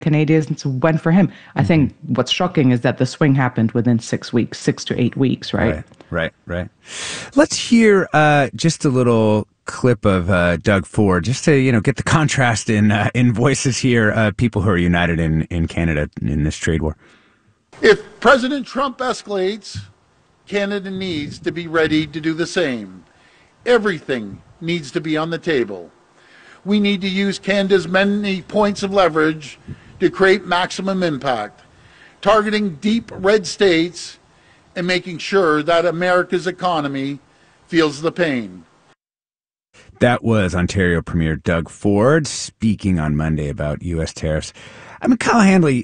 Canadians went for him. I think what's shocking is that the swing happened within 6 weeks, 6 to 8 weeks, right? Right. Let's hear just a little clip of Doug Ford, just to get the contrast in voices here. People who are united in Canada in this trade war. If President Trump escalates, Canada needs to be ready to do the same. Everything needs to be on the table. We need to use Canada's many points of leverage to create maximum impact, targeting deep red states and making sure that America's economy feels the pain. That was Ontario Premier Doug Ford speaking on Monday about U.S. tariffs. I mean, Kyle Handley,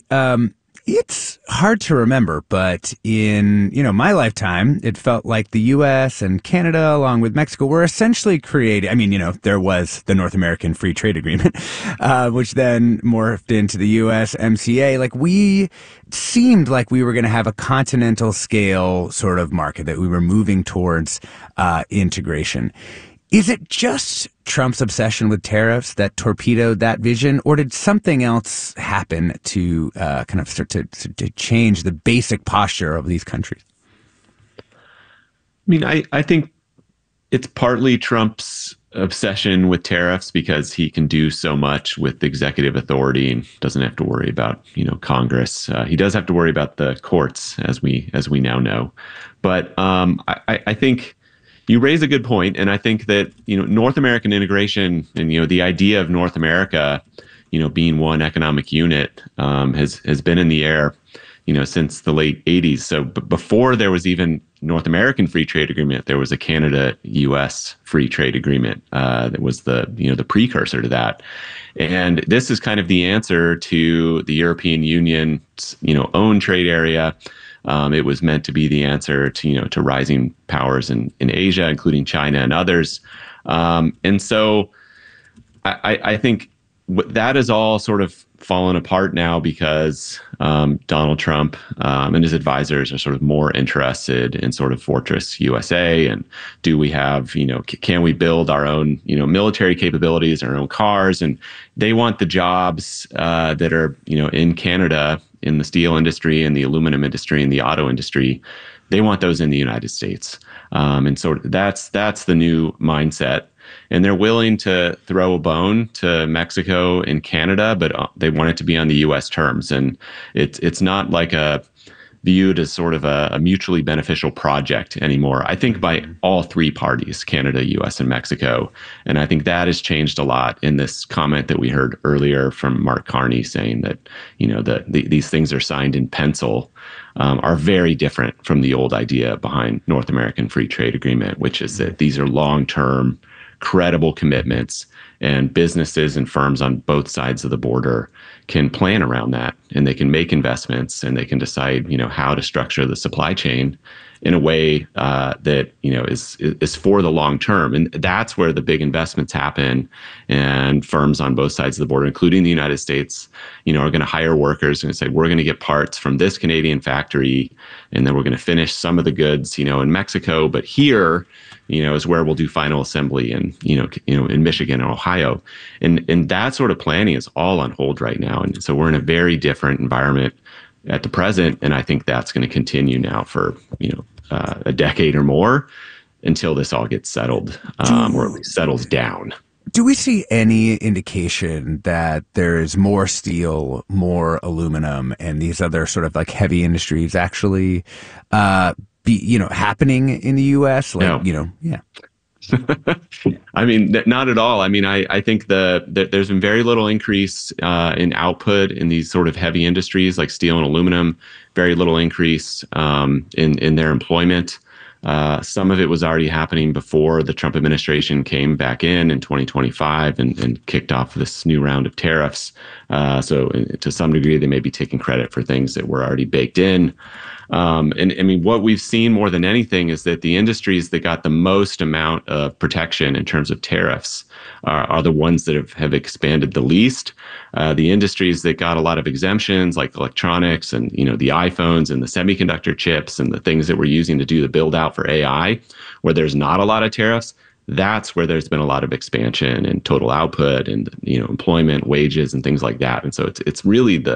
it's hard to remember, but in, my lifetime, it felt like the U.S. and Canada, along with Mexico, were essentially created. I mean, there was the North American Free Trade Agreement, which then morphed into the USMCA. Like, we seemed like we were going to have a continental scale sort of market, that we were moving towards integration. Is it just Trump's obsession with tariffs that torpedoed that vision, or did something else happen to kind of start to change the basic posture of these countries? I mean, I think it's partly Trump's obsession with tariffs because he can do so much with executive authority and doesn't have to worry about, Congress. He does have to worry about the courts, as we now know. But I think you raise a good point, and I think that North American integration and the idea of North America, being one economic unit, has been in the air, since the late '80s. So before there was even North American Free Trade Agreement, there was a Canada-U.S. Free Trade Agreement that was the precursor to that. And this is kind of the answer to the European Union's own trade area. It was meant to be the answer to rising powers in Asia, including China and others. And so I think that is all sort of fallen apart now because Donald Trump and his advisors are sort of more interested in sort of Fortress USA. And do we have, can we build our own, military capabilities, our own cars? And they want the jobs that are, in Canada, in the steel industry and the aluminum industry and the auto industry. They want those in the United States. And so that's the new mindset. And they're willing to throw a bone to Mexico and Canada, but they want it to be on the U.S. terms. And it's not like viewed as sort of a mutually beneficial project anymore. I think by all three parties, Canada, U.S., and Mexico. And I think that has changed a lot in this comment that we heard earlier from Mark Carney saying that, these things are signed in pencil, are very different from the old idea behind North American Free Trade Agreement, which is that these are long-term, credible commitments, and businesses and firms on both sides of the border can plan around that, and they can make investments, and they can decide, how to structure the supply chain in a way that is for the long term. And that's where the big investments happen. And firms on both sides of the border, including the United States, are going to hire workers and say, we're going to get parts from this Canadian factory, and then we're going to finish some of the goods, in Mexico, but here, is where we'll do final assembly in, in Michigan and Ohio. And that sort of planning is all on hold right now. And so we're in a very different environment at the present. And I think that's going to continue now for, a decade or more until this all gets settled, or at least settles down. Do we see any indication that there is more steel, more aluminum, and these other sort of like heavy industries actually happening in the U.S.? Like, No. Yeah. I mean, not at all. I mean, I think there's been very little increase in output in these sort of heavy industries like steel and aluminum, very little increase in their employment. Some of it was already happening before the Trump administration came back in 2025 and kicked off this new round of tariffs. So to some degree, they may be taking credit for things that were already baked in. And I mean, what we've seen more than anything is that the industries that got the most amount of protection in terms of tariffs are the ones that have expanded the least. The industries that got a lot of exemptions, like electronics and the iPhones and the semiconductor chips and the things that we're using to do the build out for AI, where there's not a lot of tariffs, that's where there's been a lot of expansion and total output and, employment, wages, and things like that. And so it's really